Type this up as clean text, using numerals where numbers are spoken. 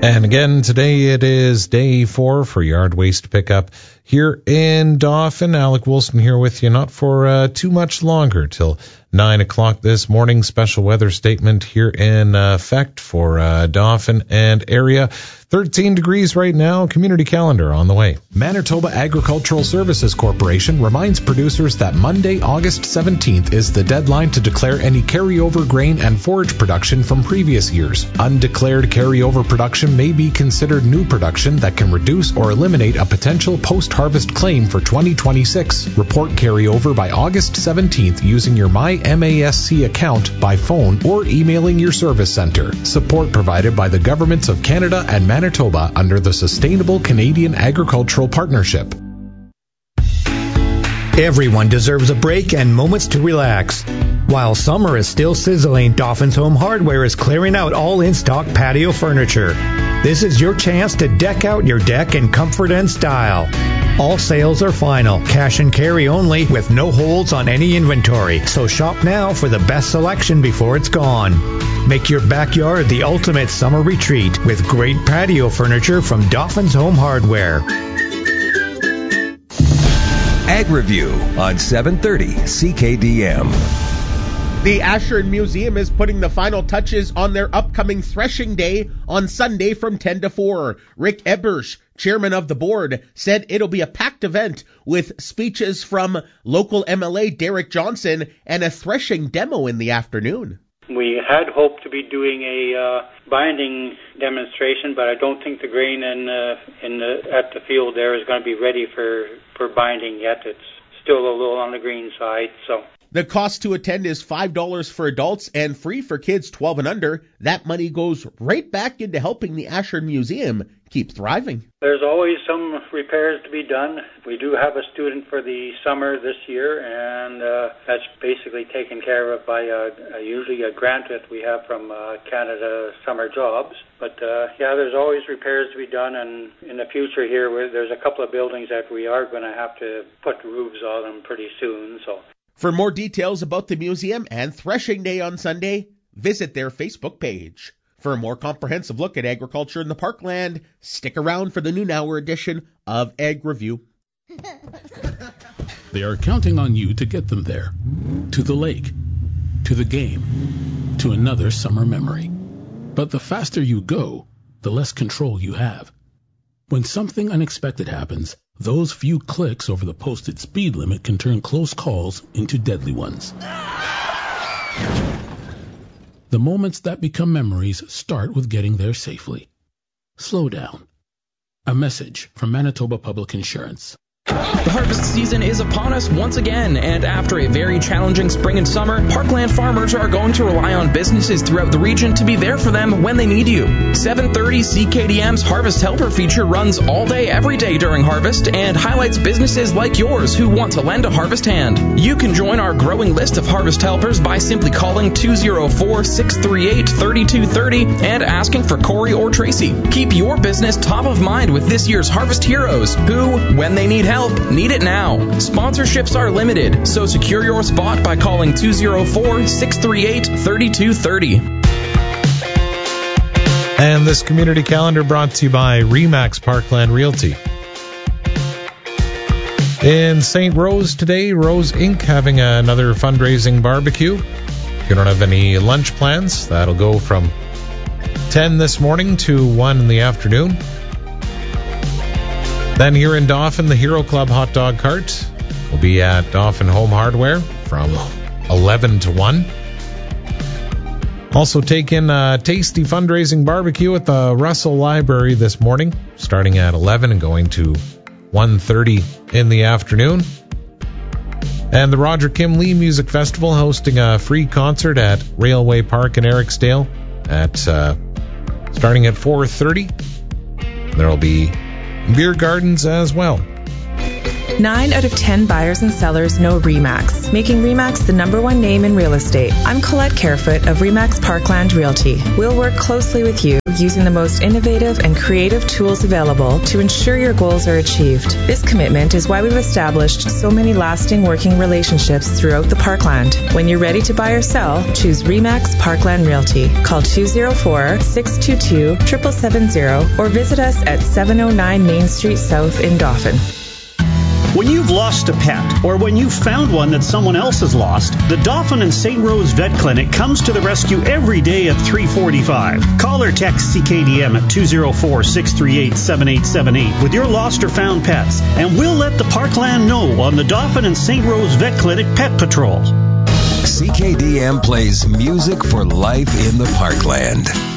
And again, today it is day 4 for yard waste pickup here in Dauphin. Alec Wilson here with you, not for too much longer, till 9 o'clock this morning. Special weather statement here in effect for Dauphin and area. 13 degrees right now. Community calendar on the way. Manitoba Agricultural Services Corporation reminds producers that Monday, August 17th is the deadline to declare any carryover grain and forage production from previous years. Undeclared carryover production may be considered new production that can reduce or eliminate a potential post-harvest claim for 2026. Report carryover by August 17th using your MyMASC account by phone or emailing your service center. Support provided by the governments of Canada and Manitoba under the Sustainable Canadian Agricultural Partnership. Everyone deserves a break and moments to relax. While summer is still sizzling, Dauphin's Home Hardware is clearing out all in-stock patio furniture. This is your chance to deck out your deck in comfort and style. All sales are final, cash and carry only, with no holds on any inventory. So shop now for the best selection before it's gone. Make your backyard the ultimate summer retreat with great patio furniture from Dauphin's Home Hardware. Ag Review on 730 CKDM. The Ashern Museum is putting the final touches on their upcoming Threshing Day on Sunday from 10 to 4. Rick Ebersch, chairman of the board, said it'll be a packed event with speeches from local MLA Derek Johnson and a threshing demo in the afternoon. We had hoped to be doing a binding demonstration, but I don't think the grain at the field there is going to be ready for binding yet. It's still a little on the green side, so. The cost to attend is $5 for adults and free for kids 12 and under. That money goes right back into helping the Ashern Museum keep thriving. There's always some repairs to be done. We do have a student for the summer this year, and that's basically taken care of by usually a grant that we have from Canada Summer Jobs. But there's always repairs to be done, and in the future here, there's a couple of buildings that we are going to have to put roofs on them pretty soon. So. For more details about the museum and Threshing Day on Sunday, visit their Facebook page. For a more comprehensive look at agriculture in the Parkland, stick around for the noon hour edition of Ag Review. They are counting on you to get them there. To the lake, to the game, to another summer memory. But the faster you go, the less control you have. When something unexpected happens, those few clicks over the posted speed limit can turn close calls into deadly ones. The moments that become memories start with getting there safely. Slow down. A message from Manitoba Public Insurance. The harvest season is upon us once again, and after a very challenging spring and summer, Parkland farmers are going to rely on businesses throughout the region to be there for them when they need you. 730 CKDM's Harvest Helper feature runs all day, every day during harvest, and highlights businesses like yours who want to lend a harvest hand. You can join our growing list of Harvest Helpers by simply calling 204-638-3230 and asking for Corey or Tracy. Keep your business top of mind with this year's Harvest Heroes, who, when they need help, need it now. Sponsorships are limited, so secure your spot by calling 204-638-3230. And this community calendar brought to you by Remax Parkland Realty. In St. Rose today, Rose Inc. having another fundraising barbecue. If you don't have any lunch plans, that'll go from 10 this morning to 1 in the afternoon. Then here in Dauphin, the Hero Club hot dog cart will be at Dauphin Home Hardware from 11 to 1. Also taking a tasty fundraising barbecue at the Russell Library this morning, starting at 11 and going to 1:30 in the afternoon. And the Roger Kim Lee Music Festival hosting a free concert at Railway Park in Ericsdale at starting at 4:30. There will be beer gardens as well. 9 out of 10 buyers and sellers know RE/MAX, making RE/MAX the #1 name in real estate. I'm Colette Carefoot of RE/MAX Parkland Realty. We'll work closely with you using the most innovative and creative tools available to ensure your goals are achieved. This commitment is why we've established so many lasting working relationships throughout the Parkland. When you're ready to buy or sell, choose RE/MAX Parkland Realty. Call 204-622-7770 or visit us at 709 Main Street South in Dauphin. When you've lost a pet, or when you've found one that someone else has lost, the Dauphin and St. Rose Vet Clinic comes to the rescue every day at 3:45. Call or text CKDM at 204-638-7878 with your lost or found pets, and we'll let the Parkland know on the Dauphin and St. Rose Vet Clinic Pet Patrol. CKDM plays music for life in the Parkland.